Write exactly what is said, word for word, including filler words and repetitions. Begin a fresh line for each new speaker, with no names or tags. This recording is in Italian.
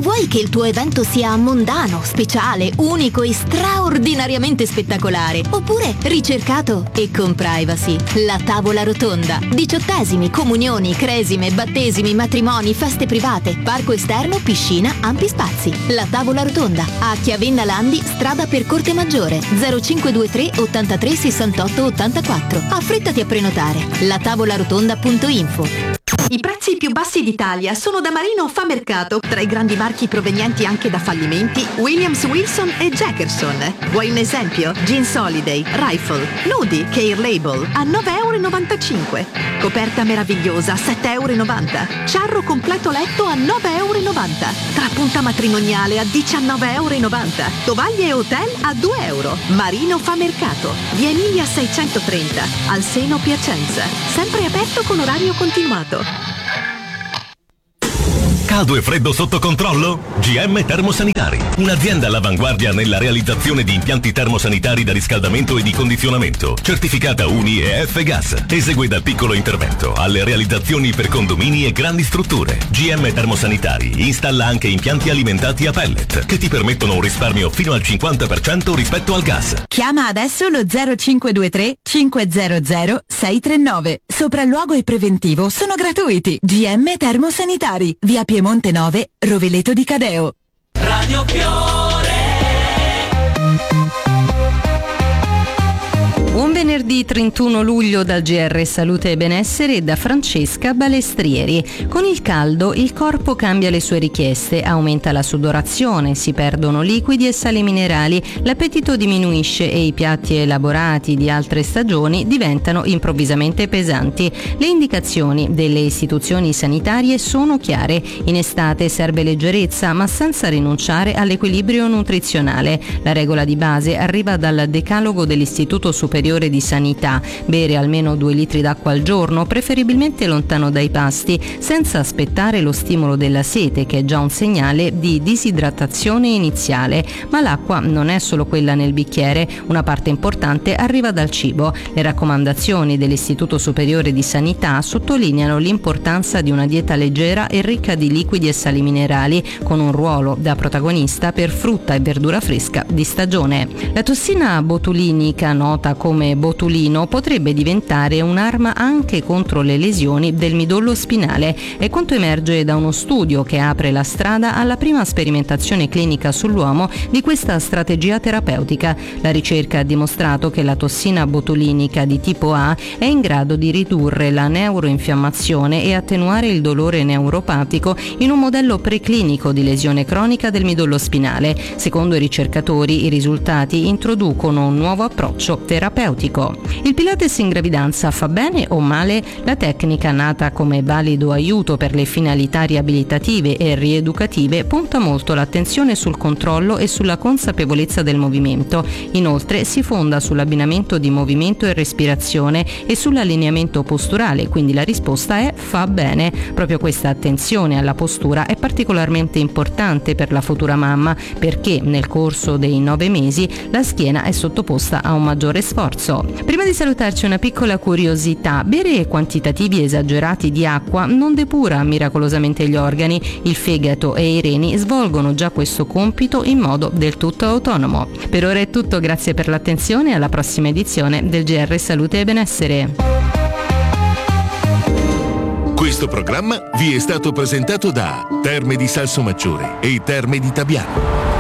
vuoi che il tuo evento sia mondano, speciale, unico e straordinariamente spettacolare, oppure ricercato e con privacy, la tavola rotonda. Diciottesimi, comunioni, cresime, battesimi, matrimoni, feste private, parco esterno, piscina, ampi spazi. La tavola rotonda a Chiavenna Landi, strada per Corte Maggiore, zero cinque due tre ottantatré sessantotto ottantaquattro. Affrettati a prenotare. la tavola rotonda punto info.
I prezzi più bassi d'Italia sono da Marino fa Mercato, tra i grandi marchi provenienti anche da fallimenti Williams, Wilson e Jackerson. Vuoi un esempio? Jeans Holiday, Rifle, Nudi, Care Label a nove e novantacinque euro. Coperta meravigliosa a sette e novanta euro. Ciarro completo letto a nove e novanta euro. Trapunta matrimoniale a diciannove e novanta euro. Tovaglie e hotel a due euro. Marino fa Mercato, via Emilia seicentotrenta, al Seno Piacenza. Sempre aperto con orario continuato.
Caldo e freddo sotto controllo? G M Termosanitari, un'azienda all'avanguardia nella realizzazione di impianti termosanitari da riscaldamento e di condizionamento, certificata U N I e F-Gas. Esegue dal piccolo intervento alle realizzazioni per condomini e grandi strutture. G M Termosanitari installa anche impianti alimentati a pellet che ti permettono un risparmio fino al cinquanta per cento rispetto al gas.
Chiama adesso lo zero cinque due tre cinque zero zero sei tre nove. Sopralluogo e preventivo sono gratuiti. G M Termosanitari, via Piemonte nove, Rovereto di Cadeo.
Radio Fiore.
Buon venerdì trentuno luglio dal G R Salute e Benessere e da Francesca Balestrieri. Con il caldo il corpo cambia le sue richieste, aumenta la sudorazione, si perdono liquidi e sali minerali, l'appetito diminuisce e i piatti elaborati di altre stagioni diventano improvvisamente pesanti. Le indicazioni delle istituzioni sanitarie sono chiare. In estate serve leggerezza ma senza rinunciare all'equilibrio nutrizionale. La regola di base arriva dal decalogo dell'Istituto Superiore di Sanità: bere almeno due litri d'acqua al giorno, preferibilmente lontano dai pasti, senza aspettare lo stimolo della sete, che è già un segnale di disidratazione iniziale. Ma l'acqua non è solo quella nel bicchiere, una parte importante arriva dal cibo. Le raccomandazioni dell'Istituto Superiore di Sanità sottolineano l'importanza di una dieta leggera e ricca di liquidi e sali minerali, con un ruolo da protagonista per frutta e verdura fresca di stagione. La tossina botulinica, nota come botulino, potrebbe diventare un'arma anche contro le lesioni del midollo spinale. È quanto emerge da uno studio che apre la strada alla prima sperimentazione clinica sull'uomo di questa strategia terapeutica. La ricerca ha dimostrato che la tossina botulinica di tipo A è in grado di ridurre la neuroinfiammazione e attenuare il dolore neuropatico in un modello preclinico di lesione cronica del midollo spinale. Secondo i ricercatori, i risultati introducono un nuovo approccio terapeutico. Il Pilates in gravidanza fa bene o male? La tecnica, nata come valido aiuto per le finalità riabilitative e rieducative, punta molto l'attenzione sul controllo e sulla consapevolezza del movimento. Inoltre si fonda sull'abbinamento di movimento e respirazione e sull'allineamento posturale, quindi la risposta è fa bene. Proprio questa attenzione alla postura è particolarmente importante per la futura mamma, perché nel corso dei nove mesi la schiena è sottoposta a un maggiore sforzo. Prima di salutarci una piccola curiosità: bere quantitativi esagerati di acqua non depura miracolosamente gli organi. Il fegato e i reni svolgono già questo compito in modo del tutto autonomo. Per ora è tutto, grazie per l'attenzione e alla prossima edizione del G R Salute e Benessere.
Questo programma vi è stato presentato da Terme di Salsomaggiore e Terme di Tabiano.